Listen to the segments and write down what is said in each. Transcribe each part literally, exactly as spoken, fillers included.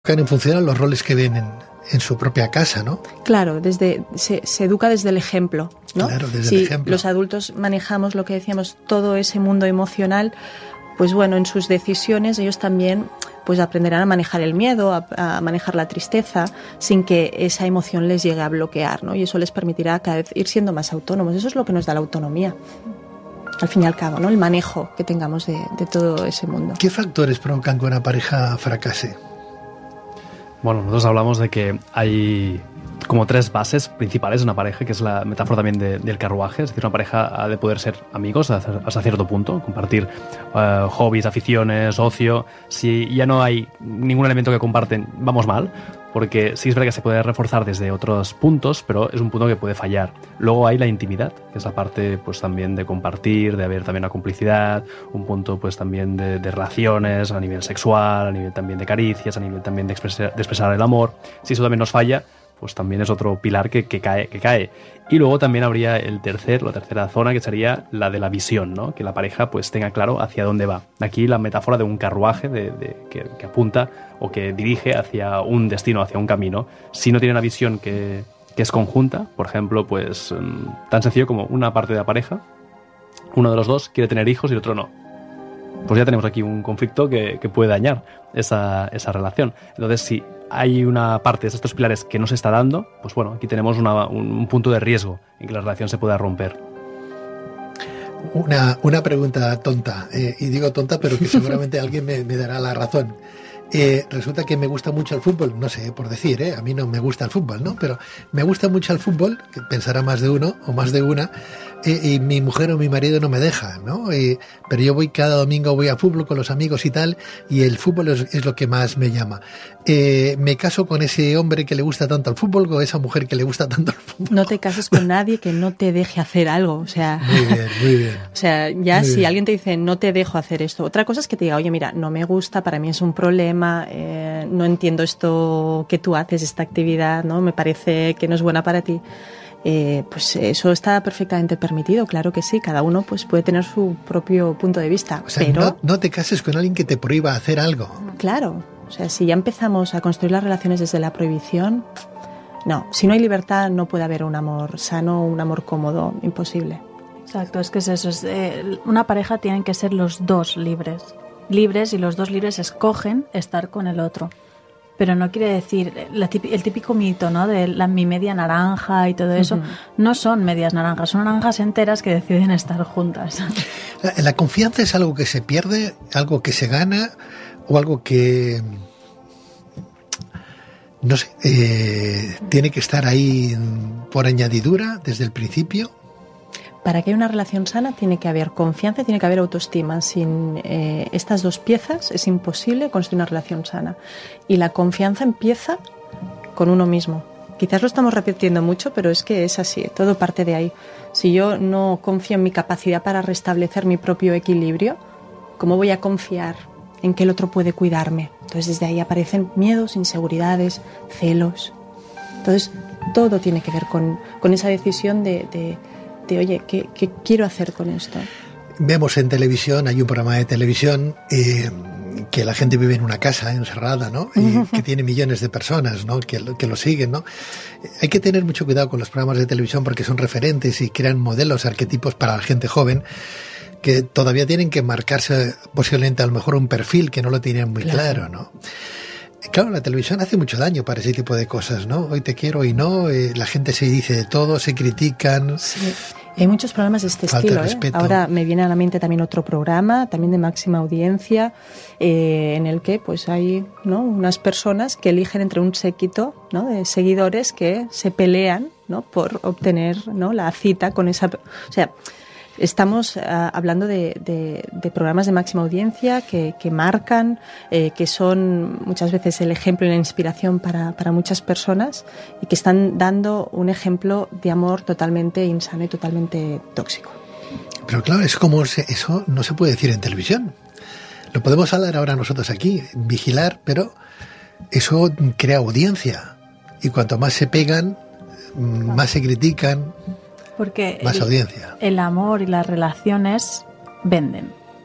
En función a los roles que ven en, en su propia casa, ¿no? Claro, desde se, se educa desde el ejemplo, ¿no? Claro, desde si el ejemplo. Los adultos manejamos lo que decíamos, todo ese mundo emocional, pues bueno, en sus decisiones ellos también pues aprenderán a manejar el miedo, a, a manejar la tristeza, sin que esa emoción les llegue a bloquear, ¿no? Y eso les permitirá cada vez ir siendo más autónomos. Eso es lo que nos da la autonomía, al fin y al cabo, ¿no? El manejo que tengamos de, de todo ese mundo. ¿Qué factores provocan que una pareja fracase? Bueno, nosotros hablamos de que hay como tres bases principales de una pareja, que es la metáfora también de, del carruaje. Es decir, una pareja ha de poder ser amigos hasta, hasta cierto punto, compartir uh, hobbies, aficiones, ocio. Si ya no hay ningún elemento que comparten, vamos mal, porque sí es verdad que se puede reforzar desde otros puntos, pero es un punto que puede fallar. Luego hay la intimidad, que es la parte pues también de compartir, de haber también una complicidad, un punto pues también de, de relaciones a nivel sexual, a nivel también de caricias, a nivel también de expresar, de expresar el amor. Si eso también nos falla, pues también es otro pilar que, que, cae, que cae. Y luego también habría el tercer, la tercera zona, que sería la de la visión, ¿no? Que la pareja pues tenga claro hacia dónde va. Aquí la metáfora de un carruaje de, de, que, que apunta o que dirige hacia un destino, hacia un camino. Si no tiene una visión que, que es conjunta, por ejemplo, pues tan sencillo como una parte de la pareja, uno de los dos quiere tener hijos y el otro no, pues ya tenemos aquí un conflicto que, que puede dañar esa, esa relación. Entonces, si hay una parte de estos pilares que no se está dando, pues bueno, aquí tenemos una, un, un punto de riesgo en que la relación se pueda romper. Una, una pregunta tonta, eh, y digo tonta, pero que seguramente alguien me, me dará la razón. Eh, resulta que me gusta mucho el fútbol, no sé, por decir, eh, a mí no me gusta el fútbol, ¿no? Pero me gusta mucho el fútbol, que pensará más de uno o más de una, eh, y mi mujer o mi marido no me deja, ¿no? Eh, pero yo voy cada domingo, voy a fútbol con los amigos y tal, y el fútbol es, es lo que más me llama. Eh, ¿Me caso con ese hombre que le gusta tanto el fútbol o esa mujer que le gusta tanto el fútbol? No te cases con nadie que no te deje hacer algo, o sea... Muy bien, muy bien. O sea, ya muy si bien. alguien te dice, no te dejo hacer esto. Otra cosa es que te diga, oye, mira, no me gusta, para mí es un problema, eh, no entiendo esto que tú haces, esta actividad, ¿no? Me parece que no es buena para ti. Eh, pues eso está perfectamente permitido, claro que sí, cada uno pues puede tener su propio punto de vista. O sea, pero no, no te cases con alguien que te prohíba hacer algo. claro, o sea, si ya empezamos a construir las relaciones desde la prohibición, no, si no hay libertad no puede haber un amor sano, un amor cómodo, imposible. Exacto, es que es eso, es, eh, una pareja tienen que ser los dos libres, libres y los dos libres escogen estar con el otro. Pero no quiere decir, la típico, el típico mito, ¿no? De la, mi media naranja y todo eso, uh-huh. No son medias naranjas, son naranjas enteras que deciden estar juntas. La, la confianza es algo que se pierde, algo que se gana o algo que, no sé, eh, tiene que estar ahí por añadidura desde el principio. Para que haya una relación sana tiene que haber confianza y tiene que haber autoestima. Sin eh, estas dos piezas es imposible construir una relación sana. Y la confianza empieza con uno mismo. Quizás lo estamos repitiendo mucho, pero es que es así, todo parte de ahí. Si yo no confío en mi capacidad para restablecer mi propio equilibrio, ¿cómo voy a confiar en que el otro puede cuidarme? Entonces desde ahí aparecen miedos, inseguridades, celos. Entonces todo tiene que ver con, con esa decisión de... de de, oye, ¿qué, ¿qué quiero hacer con esto? Vemos en televisión, hay un programa de televisión eh, que la gente vive en una casa encerrada, ¿no? Y que tiene millones de personas, ¿no? Que, que lo siguen, ¿no? Hay que tener mucho cuidado con los programas de televisión porque son referentes y crean modelos, arquetipos para la gente joven que todavía tienen que marcarse posiblemente a lo mejor un perfil que no lo tienen muy claro, claro, ¿no? Claro, la televisión hace mucho daño para ese tipo de cosas, ¿no? Hoy te quiero, hoy no, eh, la gente se dice de todo, se critican. Sí. Hay muchos programas de este Falta estilo. respeto. ¿eh? Ahora me viene a la mente también otro programa, también de máxima audiencia, eh, en el que pues hay, ¿no?, unas personas que eligen entre un séquito, ¿no?, de seguidores que se pelean, ¿no?, por obtener, ¿no?, la cita con esa... O sea, estamos uh, hablando de, de, de programas de máxima audiencia que, que marcan, eh, que son muchas veces el ejemplo y la inspiración para, para muchas personas y que están dando un ejemplo de amor totalmente insano y totalmente tóxico. Pero claro, es como se, eso no se puede decir en televisión. Lo podemos hablar ahora nosotros aquí, vigilar, pero eso crea audiencia. Y cuanto más se pegan, más se critican. Porque más el, audiencia. El amor y las relaciones venden.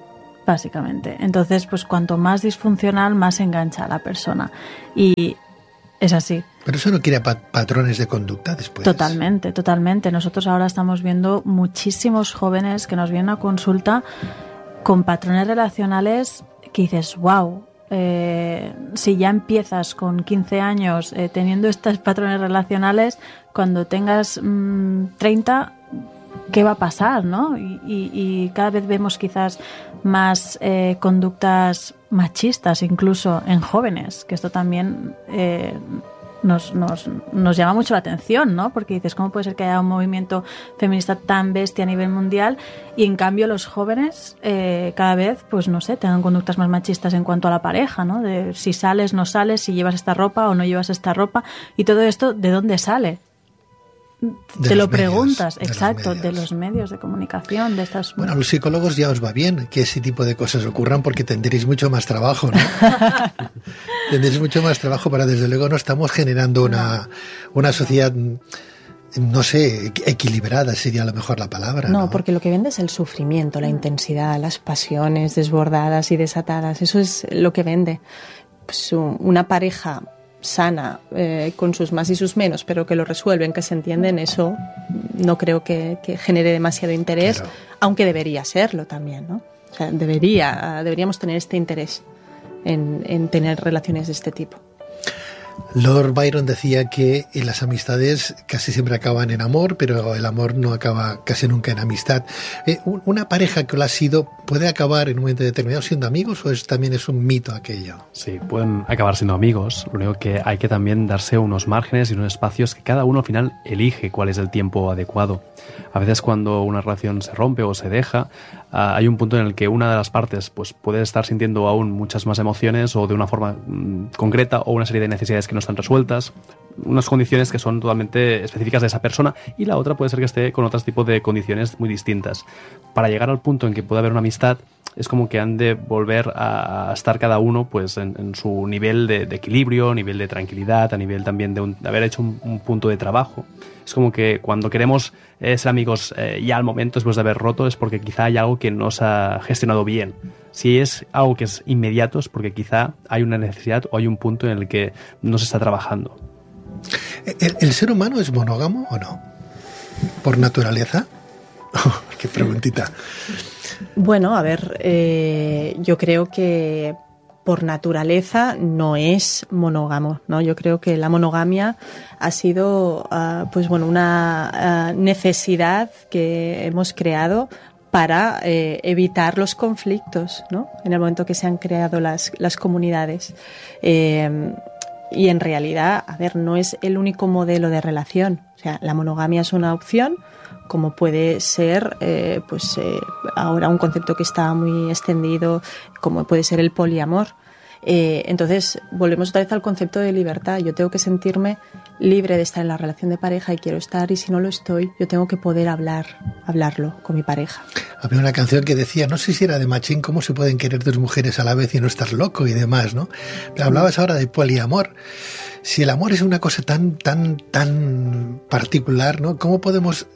básicamente. Entonces, pues cuanto más disfuncional, más engancha a la persona. Y es así. Pero eso no crea pat- patrones de conducta después. Totalmente, totalmente. Nosotros ahora estamos viendo muchísimos jóvenes que nos vienen a consulta con patrones relacionales que dices, wow, eh, si ya empiezas con quince años eh, teniendo estos patrones relacionales, cuando tengas mmm, treinta, ¿qué va a pasar, no? Y, y, y cada vez vemos quizás más eh, conductas machistas, incluso en jóvenes, que esto también eh, nos, nos, nos llama mucho la atención, ¿no? Porque dices, ¿cómo puede ser que haya un movimiento feminista tan bestia a nivel mundial y en cambio los jóvenes eh, cada vez, pues no sé, tengan conductas más machistas en cuanto a la pareja, ¿no? De si sales, no sales, si llevas esta ropa o no llevas esta ropa, y todo esto, ¿de dónde sale? De Te lo medios, preguntas, de exacto, los de los medios de comunicación, de estas... Bueno, a los psicólogos ya os va bien que ese tipo de cosas ocurran porque tendréis mucho más trabajo, ¿no? Tendréis mucho más trabajo, pero desde luego no estamos generando una, una sociedad, no sé, equilibrada sería a lo mejor la palabra, ¿no? No, porque lo que vende es el sufrimiento, la intensidad, las pasiones desbordadas y desatadas. Eso es lo que vende. Pues una pareja sana, eh, con sus más y sus menos, pero que lo resuelven, que se entienden, eso no creo que, que genere demasiado interés, claro. Aunque debería serlo también, ¿no? O sea, debería, deberíamos tener este interés en, en tener relaciones de este tipo. Lord Byron decía que las amistades casi siempre acaban en amor, pero el amor no acaba casi nunca en amistad. Eh, ¿Una pareja que lo ha sido puede acabar en un momento determinado siendo amigos o es, también es un mito aquello? Sí, pueden acabar siendo amigos. Lo único que hay que también darse unos márgenes y unos espacios que cada uno al final elige cuál es el tiempo adecuado. A veces cuando una relación se rompe o se deja, uh, hay un punto en el que una de las partes pues, puede estar sintiendo aún muchas más emociones o de una forma mm, concreta o una serie de necesidades que no están resueltas, unas condiciones que son totalmente específicas de esa persona, y la otra puede ser que esté con otros tipos de condiciones muy distintas. Para llegar al punto en que pueda haber una amistad, es como que han de volver a estar cada uno pues en, en su nivel de, de equilibrio, nivel de tranquilidad, a nivel también de, un, de haber hecho un, un punto de trabajo. Es como que cuando queremos eh, ser amigos eh, ya al momento, después de haber roto, es porque quizá hay algo que no se ha gestionado bien. Si es algo que es inmediato, es porque quizá hay una necesidad o hay un punto en el que no se está trabajando. ¿El, el ser humano es monógamo o no? ¿Por naturaleza? Qué preguntita. Bueno, a ver, eh, yo creo que por naturaleza no es monógamo, ¿no? Yo creo que la monogamia ha sido, uh, pues bueno, una uh, necesidad que hemos creado para eh, evitar los conflictos, ¿no? En el momento que se han creado las, las comunidades. Eh, y en realidad, a ver, no es el único modelo de relación. O sea, la monogamia es una opción, como puede ser, eh, pues eh, ahora un concepto que está muy extendido, como puede ser el poliamor. Eh, entonces, volvemos otra vez al concepto de libertad. Yo tengo que sentirme libre de estar en la relación de pareja y quiero estar, y si no lo estoy, yo tengo que poder hablar, hablarlo con mi pareja. Había una canción que decía, no sé si era de Machín, cómo se pueden querer dos mujeres a la vez y no estar loco y demás, ¿no? Pero hablabas ahora de poliamor. Si el amor es una cosa tan, tan, tan particular, ¿no? ¿Cómo podemos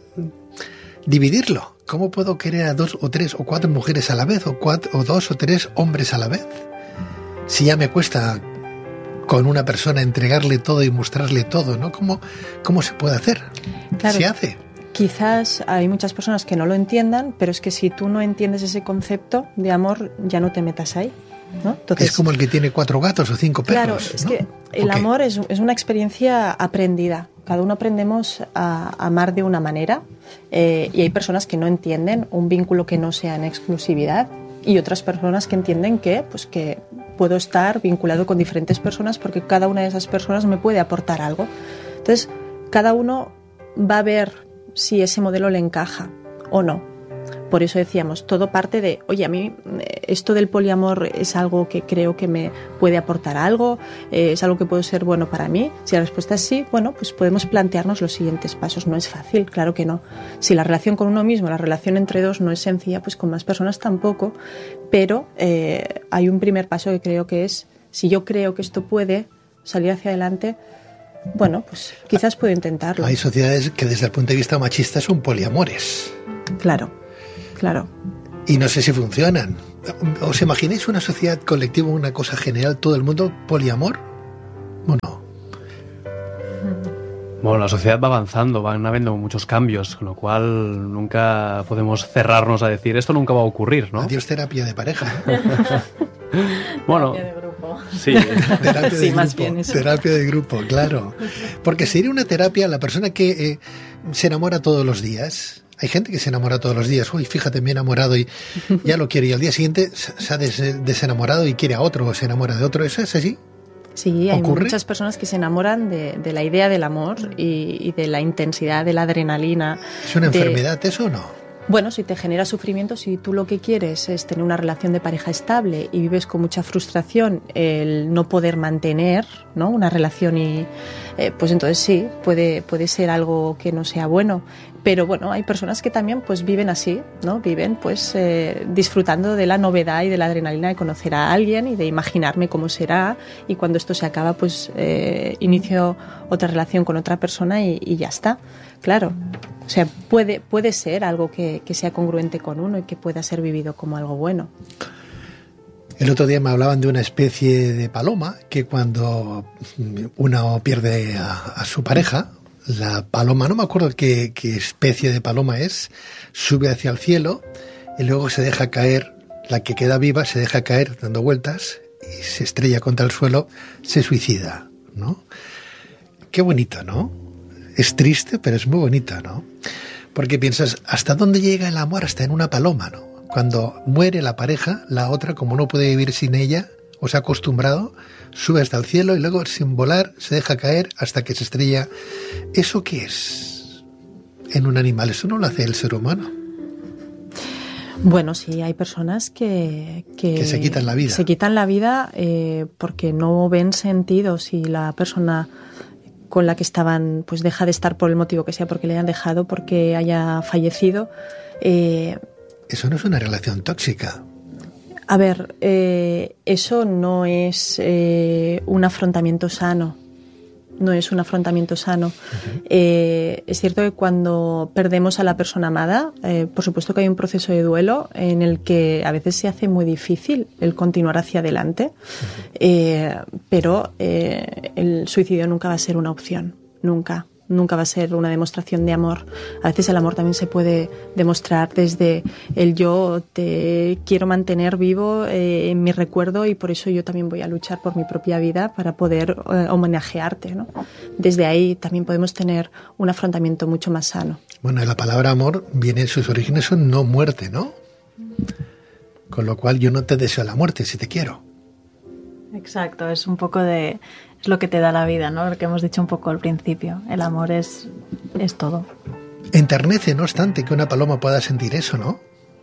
dividirlo? ¿Cómo puedo querer a dos o tres o cuatro mujeres a la vez o, cuatro, o dos o tres hombres a la vez? Si ya me cuesta con una persona entregarle todo y mostrarle todo, ¿no? ¿Cómo, cómo se puede hacer? Claro, ¿Se hace? Quizás hay muchas personas que no lo entiendan, pero es que si tú no entiendes ese concepto de amor, ya no te metas ahí, ¿no? Entonces, es como el que tiene cuatro gatos o cinco perros. Claro, es ¿no? que el okay. amor es, es una experiencia aprendida. Cada uno aprendemos a amar de una manera, eh, y hay personas que no entienden un vínculo que no sea en exclusividad, y otras personas que entienden que, pues que puedo estar vinculado con diferentes personas porque cada una de esas personas me puede aportar algo. Entonces, cada uno va a ver si ese modelo le encaja o no. Por eso decíamos, todo parte de, oye, a mí esto del poliamor es algo que creo que me puede aportar algo, eh, es algo que puede ser bueno para mí. Si la respuesta es sí, bueno, pues podemos plantearnos los siguientes pasos. No es fácil, claro que no. Si la relación con uno mismo, la relación entre dos no es sencilla, pues con más personas tampoco. Pero eh, hay un primer paso que creo que es, si yo creo que esto puede salir hacia adelante, bueno, pues quizás puedo intentarlo. Hay sociedades que desde el punto de vista machista son poliamores. Claro. Claro. Y no sé si funcionan, ¿Os imagináis una sociedad colectiva, una cosa general, todo el mundo poliamor? Bueno. Bueno, la sociedad va avanzando, van habiendo muchos cambios, con lo cual nunca podemos cerrarnos a decir esto nunca va a ocurrir, ¿no? Adiós terapia de pareja. Bueno, terapia de grupo. Sí, terapia sí, de más grupo, bien eso. terapia de grupo, claro. Porque sería una terapia la persona que eh, se enamora todos los días. Hay gente que se enamora todos los días. Uy, fíjate, me he enamorado y ya lo quiero. Y al día siguiente se ha des- desenamorado y quiere a otro o se enamora de otro. ¿Eso es así? Sí, hay ¿Ocurre? muchas personas que se enamoran de, de la idea del amor y, y de la intensidad de la adrenalina. ¿Es una de- enfermedad eso o no? Bueno, si te genera sufrimiento, si tú lo que quieres es tener una relación de pareja estable y vives con mucha frustración el no poder mantener, ¿no?, una relación, y eh, pues entonces sí, puede, puede ser algo que no sea bueno. Pero bueno, hay personas que también pues viven así, ¿no? Viven pues eh, disfrutando de la novedad y de la adrenalina de conocer a alguien y de imaginarme cómo será, y cuando esto se acaba pues eh, inicio otra relación con otra persona y, y ya está. Claro, o sea, puede, puede ser algo que, que sea congruente con uno y que pueda ser vivido como algo bueno. El otro día me hablaban de una especie de paloma que cuando uno pierde a, a su pareja, la paloma, no me acuerdo qué, qué especie de paloma es, sube hacia el cielo y luego se deja caer, la que queda viva se deja caer dando vueltas y se estrella contra el suelo, se suicida, ¿no? Qué bonito, ¿no? Es triste, pero es muy bonito, ¿no? Porque piensas, ¿hasta dónde llega el amor? Hasta en una paloma, ¿no? Cuando muere la pareja, la otra, como no puede vivir sin ella, o se ha acostumbrado, sube hasta el cielo y luego, sin volar, se deja caer hasta que se estrella. ¿Eso qué es en un animal? Eso no lo hace el ser humano. Bueno, sí, hay personas que, que, Que se quitan la vida. Se quitan la vida eh, porque no ven sentido. Si la persona con la que estaban pues deja de estar por el motivo que sea, porque le hayan dejado, porque haya fallecido. Eh, Eso no es una relación tóxica. a ver, eh, eso no es eh, un afrontamiento sano. No es un afrontamiento sano. Uh-huh. Eh, es cierto que cuando perdemos a la persona amada, eh, por supuesto que hay un proceso de duelo en el que a veces se hace muy difícil el continuar hacia adelante, uh-huh. eh, pero eh, el suicidio nunca va a ser una opción, nunca. Nunca va a ser una demostración de amor. A veces el amor también se puede demostrar desde el yo te quiero mantener vivo eh, en mi recuerdo y por eso yo también voy a luchar por mi propia vida para poder eh, homenajearte, ¿no? Desde ahí también podemos tener un afrontamiento mucho más sano. Bueno, la palabra amor viene, sus orígenes son no muerte, ¿no? Con lo cual yo no te deseo la muerte si te quiero. Exacto, es un poco de... es lo que te da la vida, ¿no? Lo que hemos dicho un poco al principio. El amor es, es todo. Enternece, no obstante, que una paloma pueda sentir eso, ¿no?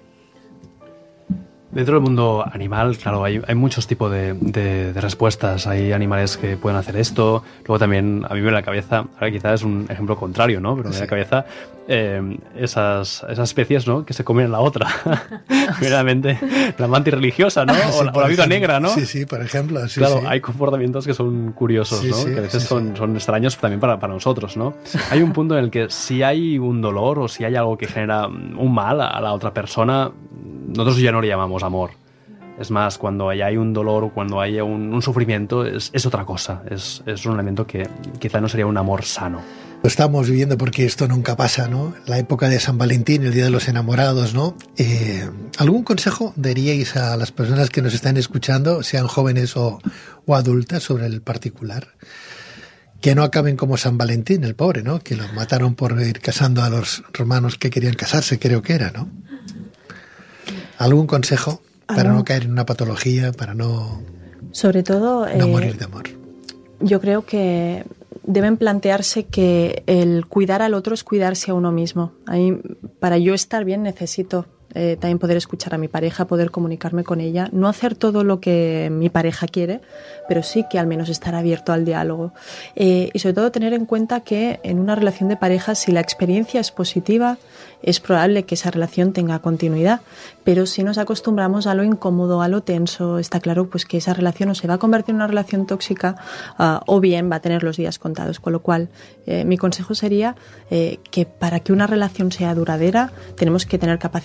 Dentro del mundo animal, claro, hay, hay muchos tipos de, de, de respuestas. Hay animales que pueden hacer esto. Luego también, a mí me viene a la cabeza, ahora quizás es un ejemplo contrario, ¿no? Pero me viene a la cabeza eh, esas, esas especies, ¿no?, que se comen a la otra. Primeramente, la mantis religiosa, ¿no? O, sí, la, o la viuda negra, ¿no? Sí, sí, por ejemplo. Sí, claro, sí. Hay comportamientos que son curiosos, sí, ¿no? Sí, que a veces sí, son, sí. son extraños también para, para nosotros, ¿no? Sí. Hay un punto en el que si hay un dolor o si hay algo que genera un mal a la otra persona, nosotros ya no le llamamos amor. Es más, cuando hay un dolor o cuando hay un, un sufrimiento, es, es otra cosa. Es, es un elemento que quizá no sería un amor sano. Lo estamos viviendo porque esto nunca pasa, ¿no? La época de San Valentín, el Día de los Enamorados, ¿no? Eh, ¿Algún consejo daríais a las personas que nos están escuchando, sean jóvenes o, o adultas, sobre el particular? Que no acaben como San Valentín, el pobre, ¿no? Que lo mataron por ir casando a los romanos que querían casarse, creo que era, ¿no? ¿Algún consejo? Para no caer en una patología, para no, sobre todo, no eh, morir de amor. Yo creo que deben plantearse que el cuidar al otro es cuidarse a uno mismo. Ahí, para yo estar bien necesito eh, también poder escuchar a mi pareja, poder comunicarme con ella, no hacer todo lo que mi pareja quiere, pero sí que al menos estar abierto al diálogo. Eh, y sobre todo tener en cuenta que en una relación de pareja, si la experiencia es positiva, es probable que esa relación tenga continuidad, pero si nos acostumbramos a lo incómodo, a lo tenso, está claro pues que esa relación o se va a convertir en una relación tóxica uh, o bien va a tener los días contados, con lo cual eh, mi consejo sería eh, que para que una relación sea duradera tenemos que tener capacidad para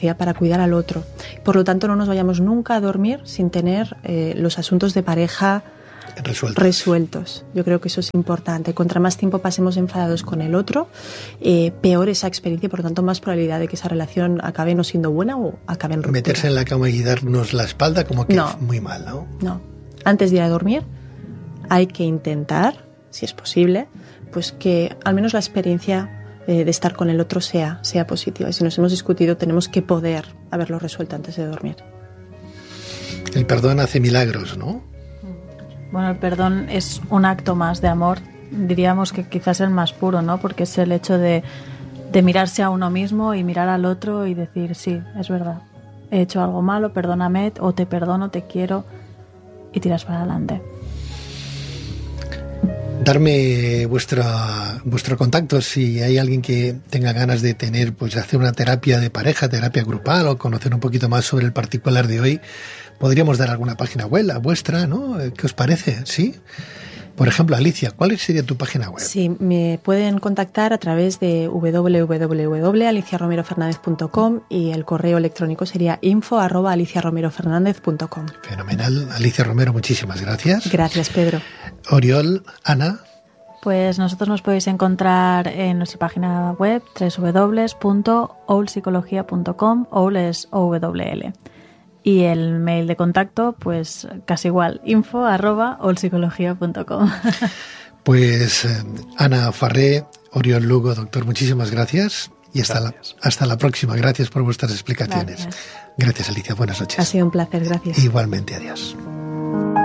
cuidar al otro. Por lo tanto, no nos vayamos nunca a dormir sin tener eh, los asuntos de pareja resueltos. resueltos. Yo creo que eso es importante. Contra más tiempo pasemos enfadados con el otro, eh, peor esa experiencia y por lo tanto más probabilidad de que esa relación acabe no siendo buena o acabe en ruptura. Meterse en la cama y darnos la espalda como que No. es muy mal, ¿no? No. Antes de ir a dormir hay que intentar, si es posible, pues que al menos la experiencia eh, de estar con el otro sea, sea positiva. Y si nos hemos discutido tenemos que poder haberlo resuelto antes de dormir. El perdón hace milagros, ¿no? Bueno, el perdón es un acto más de amor, diríamos que quizás el más puro, ¿no? Porque es el hecho de, de mirarse a uno mismo y mirar al otro y decir, sí, es verdad, he hecho algo malo, perdóname, o te perdono, te quiero, y tiras para adelante. Darme vuestra, vuestro contacto si hay alguien que tenga ganas de tener, pues hacer una terapia de pareja, terapia grupal o conocer un poquito más sobre el particular de hoy. Podríamos dar alguna página web, la vuestra, ¿no? ¿Qué os parece? ¿Sí? Por ejemplo, Alicia, ¿cuál sería tu página web? Sí, me pueden contactar a través de doble u doble u doble u punto alicia romero fernández punto com y el correo electrónico sería info arroba alicia romero fernández punto com. Fenomenal. Alicia Romero, muchísimas gracias. Gracias, Pedro. Oriol, Ana. Pues nosotros nos podéis encontrar en nuestra página web doble u doble u doble u punto owl psicología punto com, owl es O W L. Y el mail de contacto, pues casi igual, info arroba owl psicología punto com. Pues eh, Ana Farré, Oriol Lugo, doctor, muchísimas gracias y hasta la, hasta la próxima. Gracias por vuestras explicaciones. Gracias. Gracias, Alicia. Buenas noches. Ha sido un placer, gracias. Igualmente, adiós.